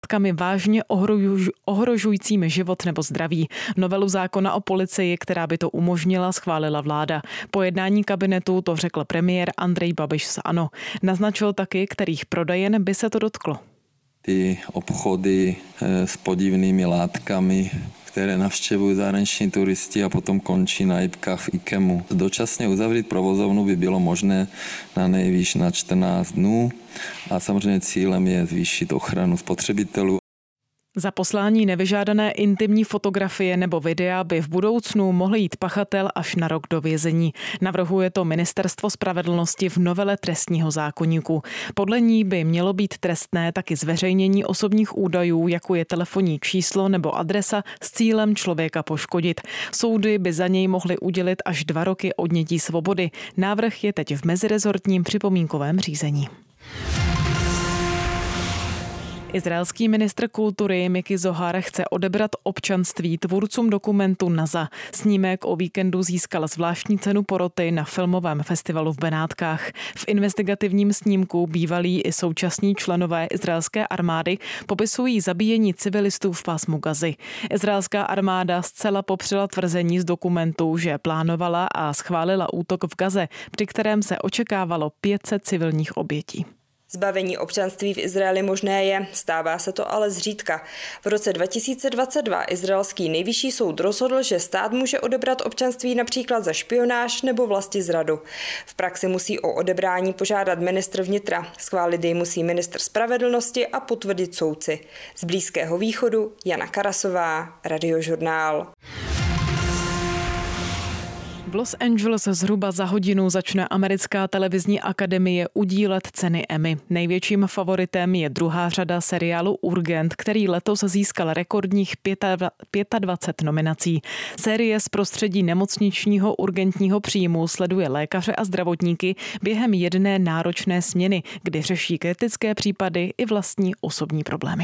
látkami vážně ohrožujícími život nebo zdraví. Novelu zákona o policii, která by to umožnila, schválila vláda. Po jednání kabinetu to řekl premiér Andrej Babiš z ANO. Naznačil taky, kterých prodejen by se to dotklo. Ty obchody s podivnými látkami, které navštěvují zahraniční turisti a potom končí na jipkách v IKEMu. Dočasně uzavřít provozovnu by bylo možné na nejvýš na 14 dnů a samozřejmě cílem je zvýšit ochranu spotřebitelů. Za poslání nevyžádané intimní fotografie nebo videa by v budoucnu mohl jít pachatel až na rok do vězení. Navrhuje to Ministerstvo spravedlnosti v novele trestního zákoníku. Podle ní by mělo být trestné taky zveřejnění osobních údajů, jako je telefonní číslo nebo adresa s cílem člověka poškodit. Soudy by za něj mohly udělit až 2 roky odnětí svobody. Návrh je teď v mezirezortním připomínkovém řízení. Izraelský ministr kultury Miki Zohar chce odebrat občanství tvůrcům dokumentu NASA. Snímek o víkendu získal zvláštní cenu poroty na filmovém festivalu v Benátkách. V investigativním snímku bývalí i současní členové izraelské armády popisují zabíjení civilistů v pásmu Gazy. Izraelská armáda zcela popřela tvrzení z dokumentu, že plánovala a schválila útok v Gaze, při kterém se očekávalo 500 civilních obětí. Zbavení občanství v Izraeli možné je, stává se to ale zřídka. V roce 2022 izraelský nejvyšší soud rozhodl, že stát může odebrat občanství například za špionáž nebo vlastizradu. V praxi musí o odebrání požádat ministr vnitra, schválit jej musí ministr spravedlnosti a potvrdit soudci. Z Blízkého východu Jana Karasová, Radiožurnál. V Los Angeles zhruba za hodinu začne americká televizní akademie udílet ceny Emmy. Největším favoritem je druhá řada seriálu Urgent, který letos získal rekordních 25 nominací. Série z prostředí nemocničního urgentního příjmu sleduje lékaře a zdravotníky během jedné náročné směny, kdy řeší kritické případy i vlastní osobní problémy.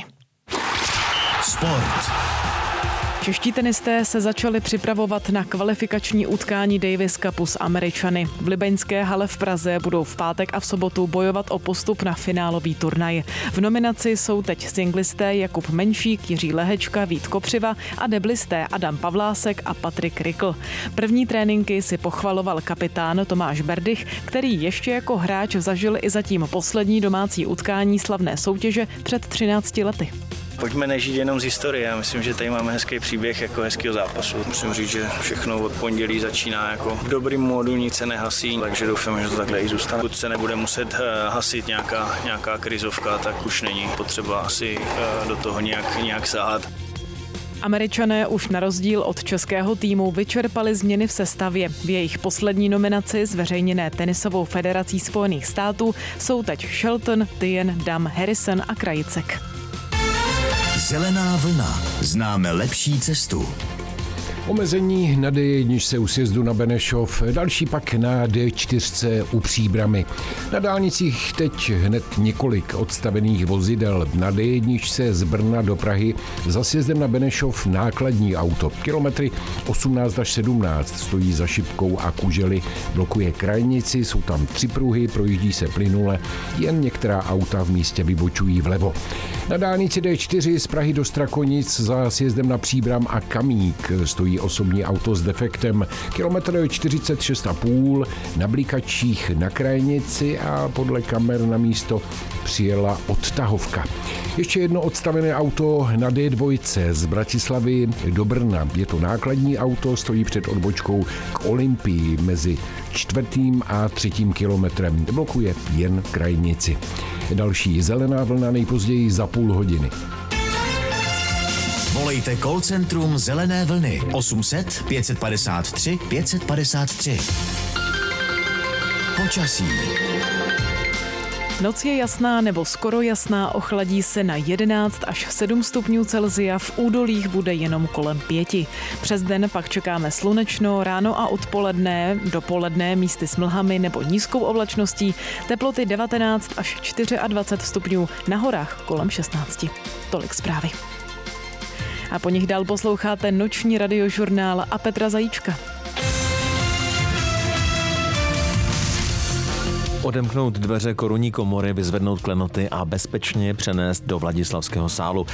Sport. Čeští tenisté se začali připravovat na kvalifikační utkání Davis Cupu s Američany. V libeňské hale v Praze budou v pátek a v sobotu bojovat o postup na finálový turnaj. V nominaci jsou teď singlisté Jakub Menšík, Jiří Lehečka, Vít Kopřiva a deblisté Adam Pavlásek a Patrik Rikl. První tréninky si pochvaloval kapitán Tomáš Berdych, který ještě jako hráč zažil i zatím poslední domácí utkání slavné soutěže před 13 lety. Pojďme nežít jenom z historie. Já myslím, že tady máme hezký příběh jako hezkýho zápasu. Musím říct, že všechno od pondělí začíná jako v dobrým módu, nic se nehasí, takže doufám, že to takhle i zůstane. Pokud se nebude muset hasit nějaká krizovka, tak už není potřeba asi do toho nějak sahat. Američané už na rozdíl od českého týmu vyčerpali změny v sestavě. V jejich poslední nominaci, zveřejněné Tenisovou federací Spojených států, jsou teď Shelton, Tien, Dam, Harrison a Krajicek. Zelená vlna. Známe lepší cestu. Omezení na D1 u sjezdu na Benešov, další pak na D4 u Příbrami. Na dálnicích teď hned několik odstavených vozidel. Na D1 z Brna do Prahy za sjezdem na Benešov nákladní auto. Kilometry 18 až 17 stojí za šipkou a kužely. Blokuje krajnici, jsou tam 3 pruhy, projíždí se plynule, jen některá auta v místě vybočují vlevo. Na dálnici D4 z Prahy do Strakonic za sjezdem na Příbram a Kamík stojí osobní auto s defektem. Kilometr 46,5, na blikačích na krajnici a podle kamer na místo přijela odtahovka. Ještě jedno odstavené auto na D2 z Bratislavy do Brna. Je to nákladní auto, stojí před odbočkou k Olympii mezi 4. a 3. kilometrem. Blokuje jen krajnici. Další zelená vlna nejpozději za půl hodiny. Volejte call centrum Zelené vlny 800 553 553. Počasí. Noc je jasná nebo skoro jasná, ochladí se na 11 až 7 stupňů Celsia, v údolích bude jenom kolem 5. Přes den pak čekáme slunečno, ráno a odpoledne, dopoledne místy s mlhami nebo nízkou oblačností, teploty 19 až 24 stupňů, na horách kolem 16. Tolik zprávy. A po nich dál posloucháte noční radiožurnál a Petra Zajíčka. Odemknout dveře korunní komory, vyzvednout klenoty a bezpečně je přenést do Vladislavského sálu.